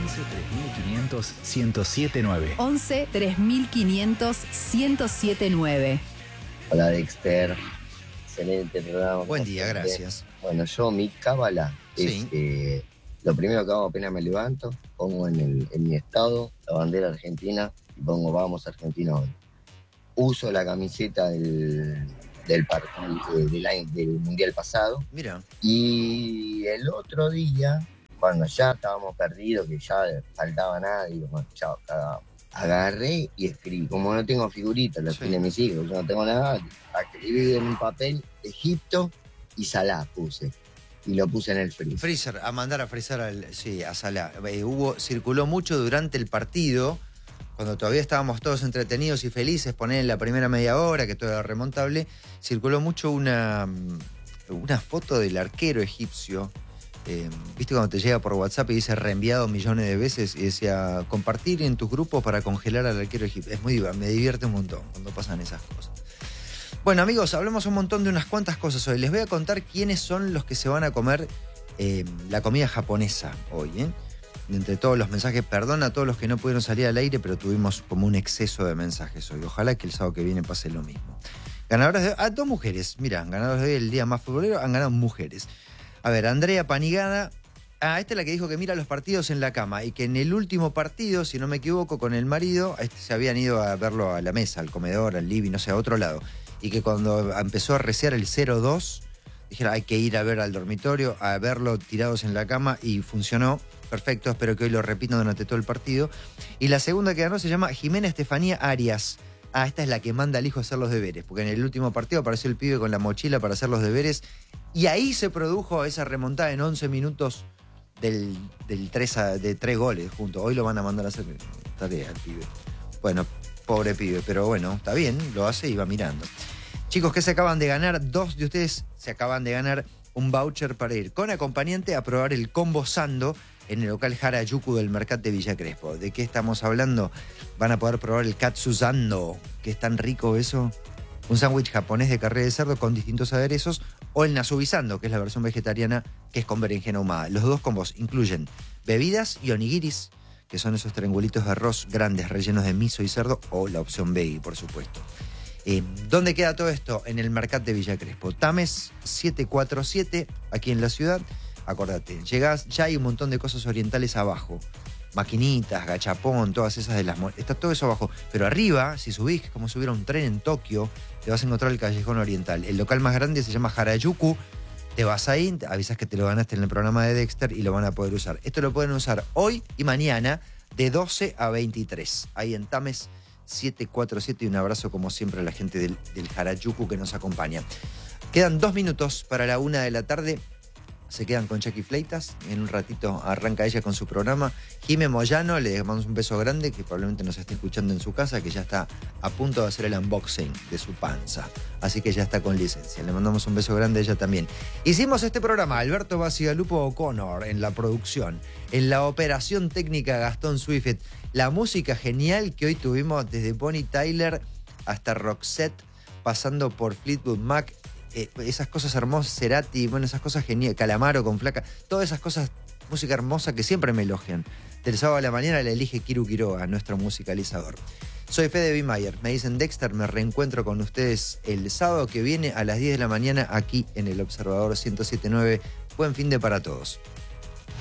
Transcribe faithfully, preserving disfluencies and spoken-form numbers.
once tres mil quinientos ciento siete nueve. once tres mil quinientos ciento siete nueve. Hola Dexter, excelente programa. Buen día, gracias. Bueno, yo mi cábala Sí. es eh, lo primero que hago apenas me levanto, pongo en, el, en mi estado la bandera argentina y pongo vamos Argentina hoy. Uso la camiseta del, del partido eh, del, año- del mundial pasado. Mira. Y el otro día, cuando ya estábamos perdidos, que ya faltaba nada, digo, bueno, chao, cagamos. Agarré y escribí. Como no tengo figuritas, las Sí. tienen mis hijos, yo no tengo nada, escribí en un papel Egipto y Salah puse. Y lo puse en el freezer. Freezer, a mandar a freezer al, sí, a Salah. Eh, hubo, circuló mucho durante el partido, cuando todavía estábamos todos entretenidos y felices, poner en la primera media hora, que todo era remontable, circuló mucho una, una foto del arquero egipcio. Eh, ¿Viste cuando te llega por WhatsApp y dice reenviado millones de veces? Y decía, compartir en tus grupos para congelar al arquero egipcio. Es muy me divierte un montón cuando pasan esas cosas. Bueno, amigos, hablamos un montón de unas cuantas cosas hoy. Les voy a contar quiénes son los que se van a comer eh, la comida japonesa hoy, ¿eh? Entre todos los mensajes, perdón a todos los que no pudieron salir al aire, pero tuvimos como un exceso de mensajes hoy. Ojalá que el sábado que viene pase lo mismo. Ganadoras de... Ah, dos mujeres. Mira, ganadores de hoy, el día más futbolero, han ganado mujeres. A ver, Andrea Panigada. Ah, esta es la que dijo que mira los partidos en la cama y que en el último partido, si no me equivoco, con el marido, este, se habían ido a verlo a la mesa, al comedor, al living, no sé, a otro lado. Y que cuando empezó a reciar el cero dos, dijeron hay que ir a ver al dormitorio, a verlo tirados en la cama y funcionó. Perfecto, espero que hoy lo repitan durante todo el partido. Y la segunda que ganó se llama Jimena Estefanía Arias. Ah, esta es la que manda al hijo a hacer los deberes, porque en el último partido apareció el pibe con la mochila para hacer los deberes y ahí se produjo esa remontada en once minutos del, del tres a, de tres goles juntos. Hoy lo van a mandar a hacer tarea al pibe. Bueno, pobre pibe, pero bueno, está bien, lo hace y va mirando. Chicos, que se acaban de ganar, dos de ustedes se acaban de ganar un voucher para ir con acompañante a probar el combo Sando en el local Harajuku del Mercat de Villa Crespo. ¿De qué estamos hablando? Van a poder probar el Katsu Sando, que es tan rico eso. Un sándwich japonés de carne de cerdo con distintos aderezos, o el Nasubi Sando, que es la versión vegetariana, que es con berenjena ahumada. Los dos combos incluyen bebidas y onigiris, que son esos triangulitos de arroz grandes rellenos de miso y cerdo, o la opción veggie, por supuesto. Eh, ¿Dónde queda todo esto? En el Mercat de Villa Crespo. Tames setecientos cuarenta y siete, aquí en la ciudad. Acordate, llegás, ya hay un montón de cosas orientales abajo. Maquinitas, gachapón, todas esas de las... Está todo eso abajo. Pero arriba, si subís, que es como subir a un tren en Tokio, te vas a encontrar el Callejón Oriental. El local más grande se llama Harajuku. Te vas ahí, avisas que te lo ganaste en el programa de Dexter y lo van a poder usar. Esto lo pueden usar hoy y mañana de doce a veintitrés. Ahí en Tames setecientos cuarenta y siete. Y un abrazo como siempre a la gente del, del Harajuku que nos acompaña. Quedan dos minutos para la una de la tarde. Se quedan con Jackie Fleitas. En un ratito arranca ella con su programa. Jime Moyano, le damos un beso grande, que probablemente nos esté escuchando en su casa, que ya está a punto de hacer el unboxing de su panza. Así que ya está con licencia. Le mandamos un beso grande a ella también. Hicimos este programa, Alberto Basigalupo O'Connor en la producción, en la operación técnica Gastón Swift, la música genial que hoy tuvimos desde Bonnie Tyler hasta Roxette, pasando por Fleetwood Mac. Eh, esas cosas hermosas, Cerati, bueno, esas cosas geniales, Calamaro con Flaca, todas esas cosas, música hermosa que siempre me elogian. Del sábado a la mañana la elige Kiru Quiroga, nuestro musicalizador. Soy Fede Bimayer, me dicen Dexter, me reencuentro con ustedes el sábado que viene a las diez de la mañana aquí en el Observador ciento siete punto nueve. Buen fin de para todos.